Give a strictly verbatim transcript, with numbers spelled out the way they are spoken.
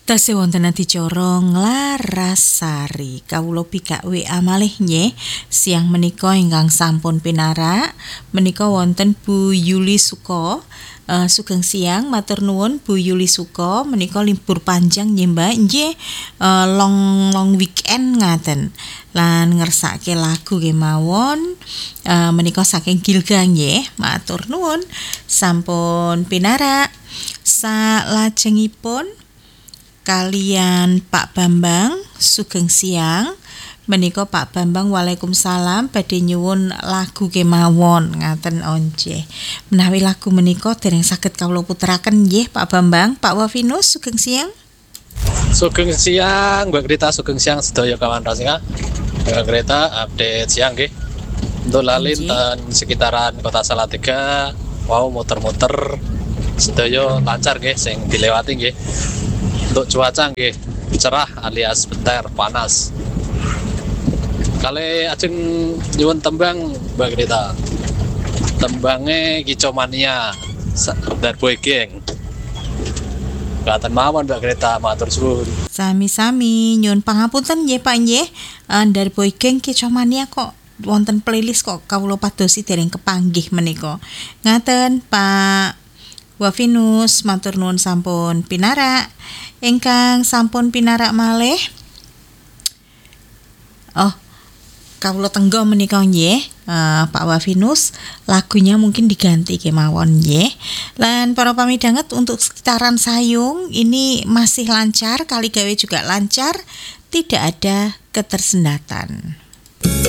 Tasih wonten adicara Nglarasari kawula bikak W A malih nggih siang menika ingkang sampun pinarak menika wonten Bu Yuli Suko. Uh, sugeng siang matur nuwun Bu Yuli Suko menika libur panjang nggih Mbak nggih uh, long long weekend ngaten lan ngersake lagu kemawon uh, menika saking Gilga nggih matur nuwun sampun pinarak salajengipun kalian Pak Bambang sugeng siang menika Pak Bambang Waalaikumsalam badhe nyuwun lagu kemawon ngaten once menawi lagu menika dereng saged kawula puteraken nggih Pak Bambang. Pak Wafinus sugeng siang. Sugeng siang Mbak Grita, sugeng siang sedaya kawan Rasika. Mbak Grita update siang nggih. Untuk lalin dan sekitaran Kota Salatiga wow muter-muter sedaya lancar nggih sing dilewati nggih. Untuk cuaca nggih cerah alias bentar panas. Kali ajeng nyuwun tembang Mbak Grita. Tembange Kicomania Darboy Geng. Katen mawon Mbak Grita matur suwun. Sami-sami nyuwun pangapunten nggih Pak nggih. Uh, Darboy Geng Kicomania kok wonten playlist kok kawula padosi dereng kepanggih menika. Ngaten Pak Wafinus matur nuwun sampun pinarak. Ingkang sampun pinarak malih. Oh, kawula tenggo menika nggih, uh, Pak Wafinus, lagunya mungkin diganti kemawon nggih. Lan para pamidanget untuk sekitaran Sayung ini masih lancar, kali gawe juga lancar, tidak ada ketersendatan.